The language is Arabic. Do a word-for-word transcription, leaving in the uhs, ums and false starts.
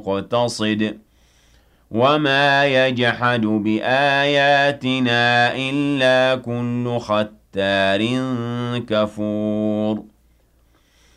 مُقْتَصِدٍ وَمَا يَجْحَدُ بِآيَاتِنَا إِلَّا كُلُّ خَتَّارٍ كَفُورٍ